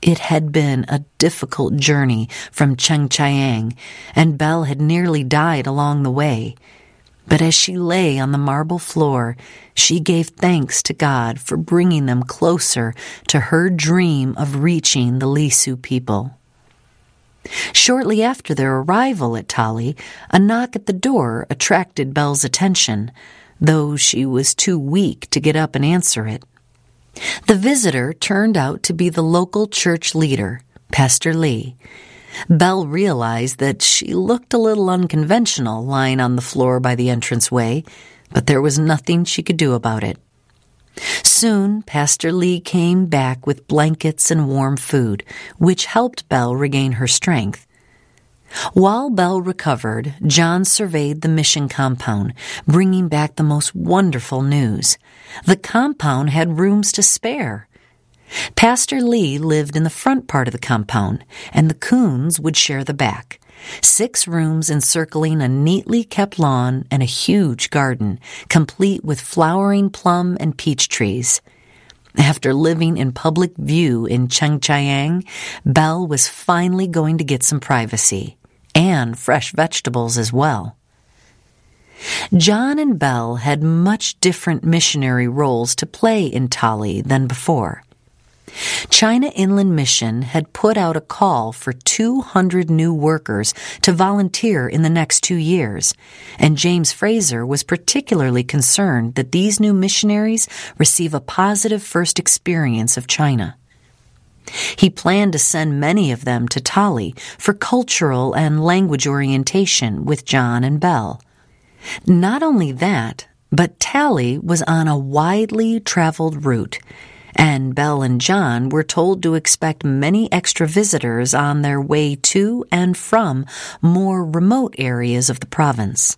It had been a difficult journey from Chengchiang, and Belle had nearly died along the way. But as she lay on the marble floor, she gave thanks to God for bringing them closer to her dream of reaching the Lisu people. Shortly after their arrival at Tali, a knock at the door attracted Belle's attention, though she was too weak to get up and answer it. The visitor turned out to be the local church leader, Pastor Lee. Belle realized that she looked a little unconventional lying on the floor by the entranceway, but there was nothing she could do about it. Soon, Pastor Lee came back with blankets and warm food, which helped Belle regain her strength. While Belle recovered, John surveyed the mission compound, bringing back the most wonderful news. The compound had rooms to spare. Pastor Lee lived in the front part of the compound, and the Kuhns would share the back. 6 rooms encircling a neatly kept lawn and a huge garden, complete with flowering plum and peach trees. After living in public view in Chengchiang, Belle was finally going to get some privacy, and fresh vegetables as well. John and Belle had much different missionary roles to play in Tali than before. China Inland Mission had put out a call for 200 new workers to volunteer in the next 2 years, and James Fraser was particularly concerned that these new missionaries receive a positive first experience of China. He planned to send many of them to Tali for cultural and language orientation with John and Belle. Not only that, but Tali was on a widely traveled route, and Belle and John were told to expect many extra visitors on their way to and from more remote areas of the province.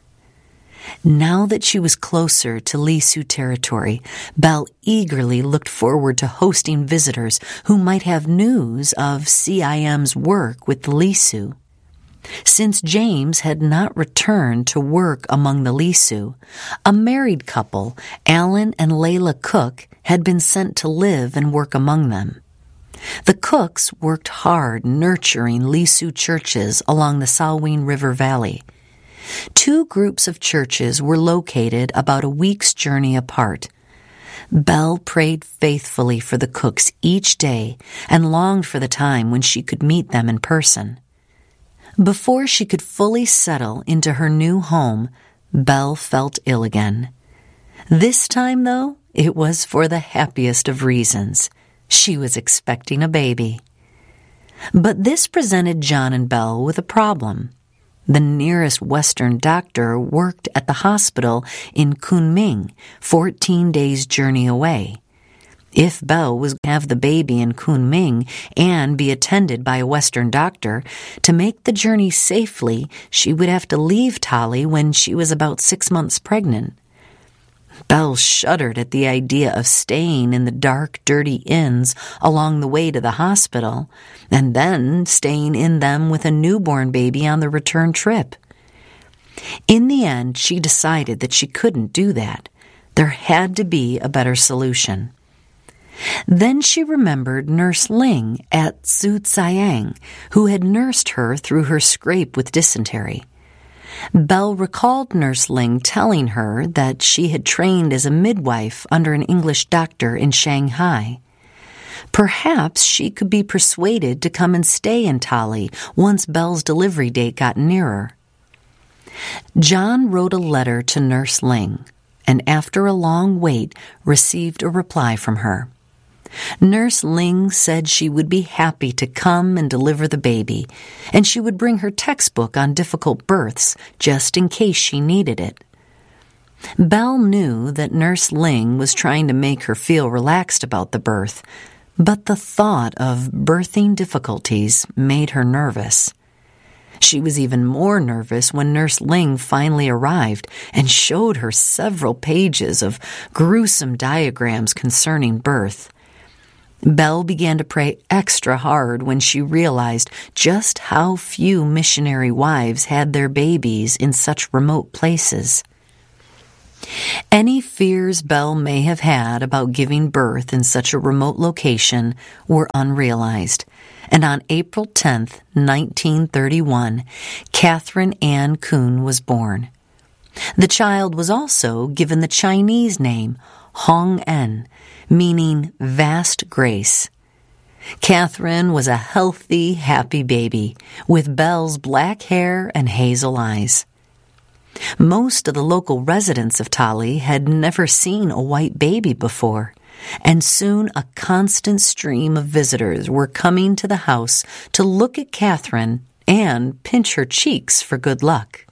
Now that she was closer to Lisu territory, Belle eagerly looked forward to hosting visitors who might have news of CIM's work with the Lisu. Since James had not returned to work among the Lisu, a married couple, Alan and Layla Cook, had been sent to live and work among them. The Cooks worked hard nurturing Lisu churches along the Salween River Valley. 2 groups of churches were located about a week's journey apart. Belle prayed faithfully for the Cooks each day and longed for the time when she could meet them in person. Before she could fully settle into her new home, Belle felt ill again. This time, though, it was for the happiest of reasons. She was expecting a baby. But this presented John and Belle with a problem. The nearest Western doctor worked at the hospital in Kunming, 14 days' journey away. If Belle was to have the baby in Kunming and be attended by a Western doctor, to make the journey safely, she would have to leave Tali when she was about 6 months pregnant. Belle shuddered at the idea of staying in the dark, dirty inns along the way to the hospital, and then staying in them with a newborn baby on the return trip. In the end, she decided that she couldn't do that. There had to be a better solution. Then she remembered Nurse Ling at Tsutsayang, who had nursed her through her scrape with dysentery. Belle recalled Nurse Ling telling her that she had trained as a midwife under an English doctor in Shanghai. Perhaps she could be persuaded to come and stay in Tali once Belle's delivery date got nearer. John wrote a letter to Nurse Ling, and after a long wait, received a reply from her. Nurse Ling said she would be happy to come and deliver the baby, and she would bring her textbook on difficult births just in case she needed it. Belle knew that Nurse Ling was trying to make her feel relaxed about the birth, but the thought of birthing difficulties made her nervous. She was even more nervous when Nurse Ling finally arrived and showed her several pages of gruesome diagrams concerning birth. Belle began to pray extra hard when she realized just how few missionary wives had their babies in such remote places. Any fears Belle may have had about giving birth in such a remote location were unrealized, and on April 10th, 1931, Catherine Ann Kuhn was born. The child was also given the Chinese name Hong En, meaning vast grace. Catherine was a healthy, happy baby, with Belle's black hair and hazel eyes. Most of the local residents of Tali had never seen a white baby before, and soon a constant stream of visitors were coming to the house to look at Catherine and pinch her cheeks for good luck.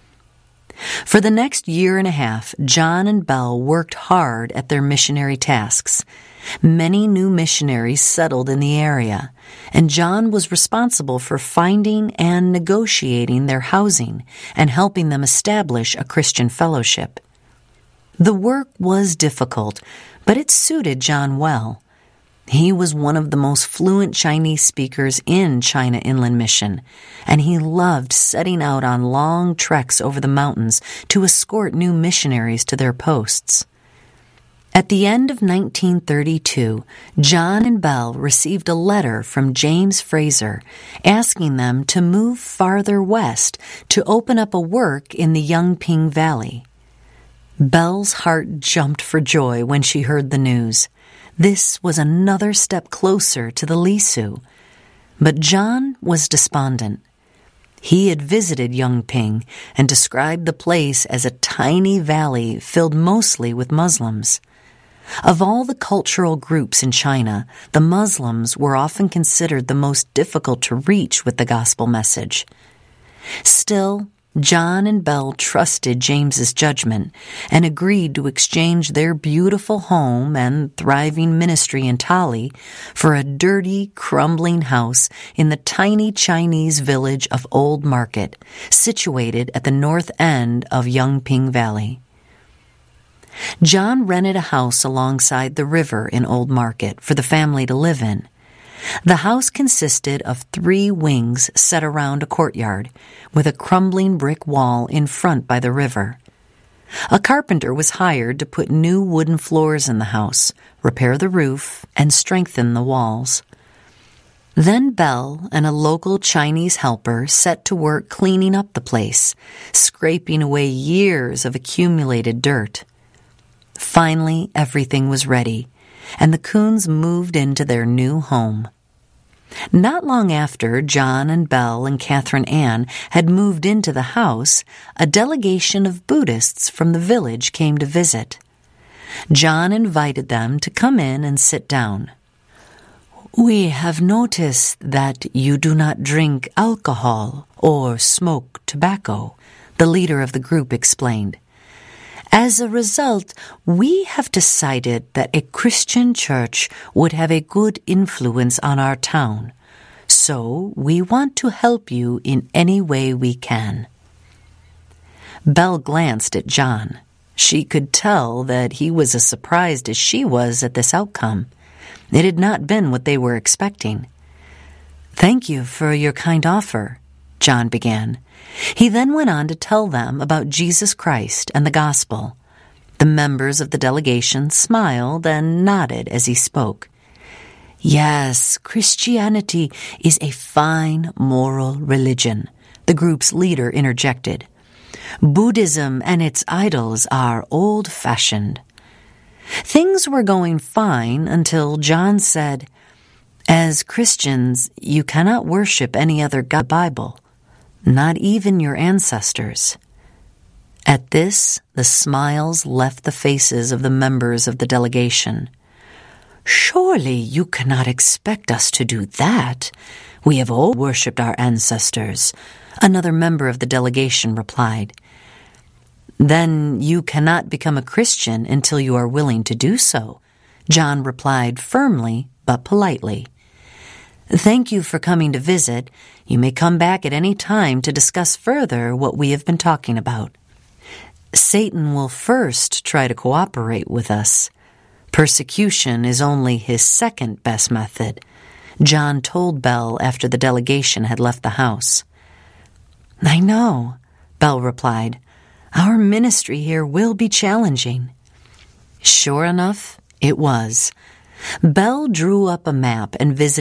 For the next year and a half, John and Belle worked hard at their missionary tasks. Many new missionaries settled in the area, and John was responsible for finding and negotiating their housing and helping them establish a Christian fellowship. The work was difficult, but it suited John well. He was one of the most fluent Chinese speakers in China Inland Mission, and he loved setting out on long treks over the mountains to escort new missionaries to their posts. At the end of 1932, John and Belle received a letter from James Fraser asking them to move farther west to open up a work in the Yangping Valley. Belle's heart jumped for joy when she heard the news. This was another step closer to the Lisu. But John was despondent. He had visited Yangping and described the place as a tiny valley filled mostly with Muslims. Of all the cultural groups in China, the Muslims were often considered the most difficult to reach with the gospel message. Still, John and Belle trusted James's judgment and agreed to exchange their beautiful home and thriving ministry in Tali for a dirty, crumbling house in the tiny Chinese village of Old Market, situated at the north end of Yangping Valley. John rented a house alongside the river in Old Market for the family to live in. The house consisted of 3 wings set around a courtyard, with a crumbling brick wall in front by the river. A carpenter was hired to put new wooden floors in the house, repair the roof, and strengthen the walls. Then Belle and a local Chinese helper set to work cleaning up the place, scraping away years of accumulated dirt. Finally, everything was ready, and the Kuhns moved into their new home. Not long after John and Belle and Catherine Ann had moved into the house, a delegation of Buddhists from the village came to visit. John invited them to come in and sit down. "We have noticed that you do not drink alcohol or smoke tobacco," the leader of the group explained. "As a result, we have decided that a Christian church would have a good influence on our town. So we want to help you in any way we can." Belle glanced at John. She could tell that he was as surprised as she was at this outcome. It had not been what they were expecting. "Thank you for your kind offer," John began. He then went on to tell them about Jesus Christ and the gospel. The members of the delegation smiled and nodded as he spoke. "Yes, Christianity is a fine moral religion," the group's leader interjected. "Buddhism and its idols are old-fashioned." Things were going fine until John said, "As Christians, you cannot worship any other God but the Bible. Not even your ancestors." At this, the smiles left the faces of the members of the delegation. "Surely you cannot expect us to do that. We have all worshipped our ancestors," another member of the delegation replied. "Then you cannot become a Christian until you are willing to do so," John replied firmly but politely. "Thank you for coming to visit. You may come back at any time to discuss further what we have been talking about. Satan will first try to cooperate with us. Persecution is only his second best method," John told Belle after the delegation had left the house. "I know," Belle replied. Our ministry here will be challenging." Sure enough, it was. Belle drew up a map and visited